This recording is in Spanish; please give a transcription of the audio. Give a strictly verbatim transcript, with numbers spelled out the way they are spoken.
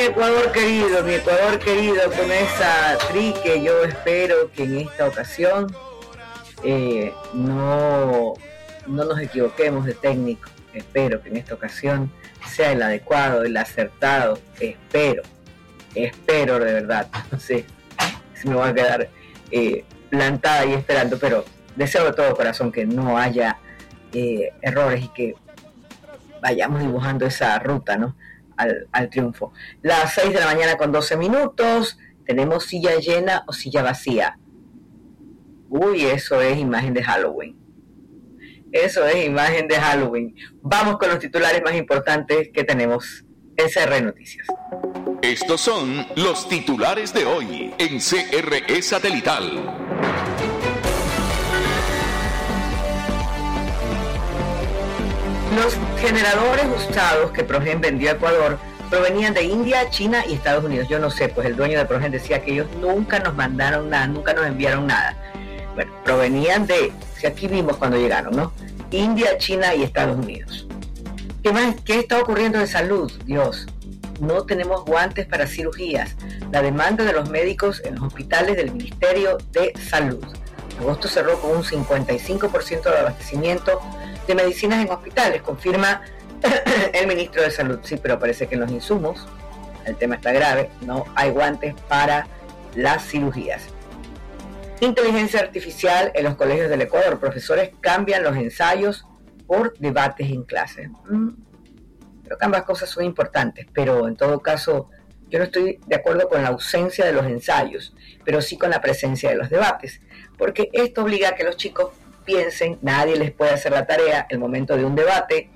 Ecuador querido, mi Ecuador querido, con esa tri que yo espero que en esta ocasión eh, no, no nos equivoquemos de técnico. Espero que en esta ocasión sea el adecuado, el acertado. Espero, espero de verdad. No sé si me voy a quedar eh, plantada y esperando, pero deseo de todo corazón que no haya eh, errores y que vayamos dibujando esa ruta, ¿no? Al, al triunfo. Las seis de la mañana con doce minutos. Tenemos silla llena o silla vacía. Uy, eso es imagen de Halloween. Eso es imagen de Halloween. Vamos con los titulares más importantes que tenemos en C R Noticias. Estos son los titulares de hoy en C R E Satelital. Los generadores usados que Progen vendió a Ecuador provenían de India, China y Estados Unidos. Yo no sé, pues el dueño de Progen decía que ellos nunca nos mandaron nada, nunca nos enviaron nada. Bueno, provenían de, si aquí vimos cuando llegaron, ¿no? India, China y Estados Unidos. ¿Qué más? ¿Qué está ocurriendo en salud? Dios, no tenemos guantes para cirugías. La demanda de los médicos en los hospitales del Ministerio de Salud. Agosto cerró con un cincuenta y cinco por ciento de abastecimiento de medicinas en hospitales, confirma el ministro de Salud. Sí, pero parece que en los insumos el tema está grave, no hay guantes para las cirugías. Inteligencia artificial en los colegios del Ecuador. Profesores cambian los ensayos por debates en clase. Mm, creo que ambas cosas son importantes, pero en todo caso yo no estoy de acuerdo con la ausencia de los ensayos, pero sí con la presencia de los debates, porque esto obliga a que los chicos piensen, nadie les puede hacer la tarea, el momento de un debate